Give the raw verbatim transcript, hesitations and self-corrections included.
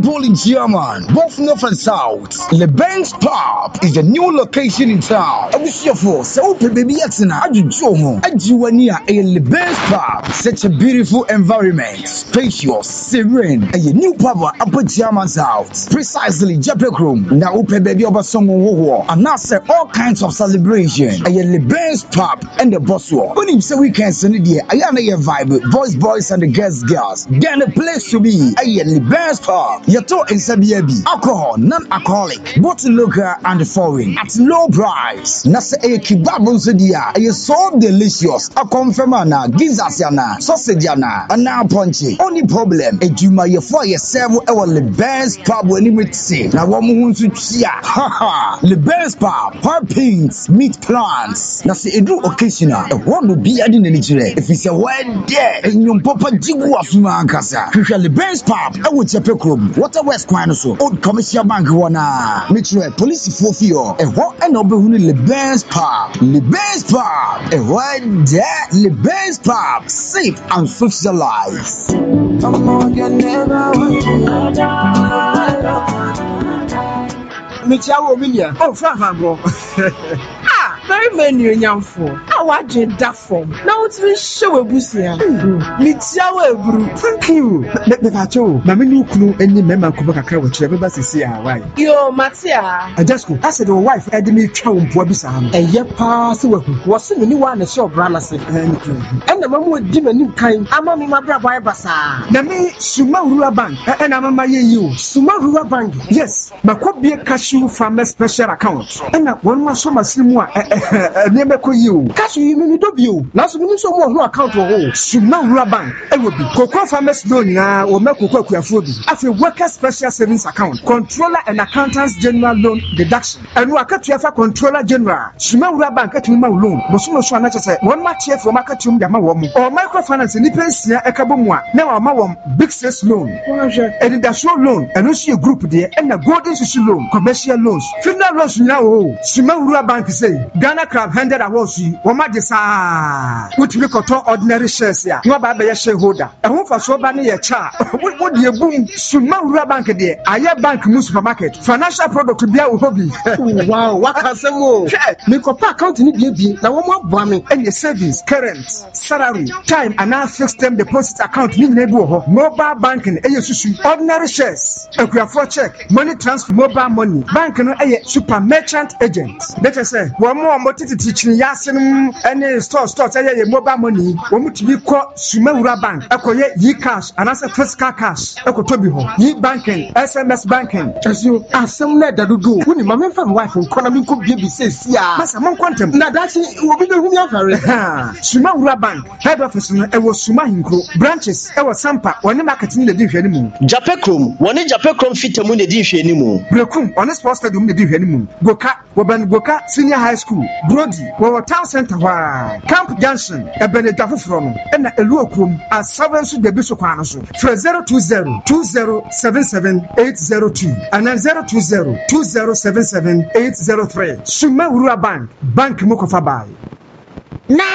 bowling chairman, both north and south. LeBank's Pub is the new location in town. I wish you for so baby yatina ajujomo ajiwania a LeBank's Pub. Such a beautiful environment, spacious, serene, and a new pub upper chairman's house. Precisely Jape room. Now open baby over some war and now say all kinds of celebration. A LeBank's Pub and the boss war. When you say weekend Sunday, I am a vibe, boys, boys, and the guest girls. Then the place to be a LeBank's Pub. Yato in Sabiabi. Alcohol, non-alcoholic, both local and foreign at low price. Nasa a kebab dia. A so delicious. A confirmana, gizasiana, sausageiana, and now punchy. Only problem, a juma ye for yourself our LeBank's Pub when you see. Now one moon to chia. Ha ha. LeBank's Pub, hot pinks, meat plants. Nasa a do occasional. A one will be adding in it. If it's a word there, and your papa jigu afuma ankasa. LeBank's Pub, I would check room. Water West Quinoso, Old Commercial Bank wana. Metro Police for fear. A what and obehuni LeBank's Pub. LeBank's Pub, a word there. LeBank's Pub, safe and socialized. Come on, you never Michael William. Oh, Frank, bro. Very many in young for. I watch it that form. Now it's been show a busia. Michael, thank you. Let me catch you. Mammy, no clue any member could make a crowd with everybody to see our wife. Yo, Matia. I just go. I said, your wife had me chow for Bissam. A year pass was the new one, a shop, Ramasse. And the mom would give a new kind. I'm on my brother Bassa. Name Sumarua Bank. And I'm my you. Sumarua Bank. Yes, but could be a cashew from a special account. And one was so much more. Never call you. Cash you mean to you. Last minute, so more account for all. Sumarua Bank. It would be Cocoa Farmers Donia or Melco Food. As a worker special savings account, controller and accountants general loan deduction. And we are cut to controller general. Sumarua Bank at my loan. Bosuno Swana said, one match here for Makatum Yamawam or microfinance in the Pensia Ekabumwa. Now our mawam big sales loan. And industrial loan. And also a group there and a golden social loan, commercial loans. Funeral loans now. Sumarua Bank say. Ghana Crab handed a was you, Wama Desa, which we could ordinary shares here. No Baba shareholder. A home for so many a char. What would you boom? Sumarua Bank there? Aya Bank supermarket. Financial product to be our hobby. Wow, what can some more? Make up account in the now one more bombing and your savings, current, salary, time, and now fixed term deposit account in neighborhood. Mobile banking, a ordinary shares. A for check, money transfer, mobile money, bank and a super merchant agent. Let us say, one more motive teaching Yasin and store stores a mobile money. One to be called Sumarua Bank. A coye ye cash and as a fiscal cash. A cotobiho, ye banking, S M S banking. As you are some net that do do. When your mother and wife and economy could be says, yeah, Massamon Quantum. Now that's it will be the room of Sumarua Bank. Head office, I was Sumahinko. Branches, I was Sampa, one marketing the dish anymore. Japecrum, one Japecrum fit a moon the dish anymore. Brocum, honest posted the dish anymore. Goka, Waban Goka, Senior High School. Brody, our town center, Camp Junction, a Benedafo from, and a Luokum, as servants to the Bishop Quanaso, for zero two zero two zero seven seven eight zero two, and then zero two zero two zero seven seven eight zero three. Sumarua Bank, Bank Mokofabai.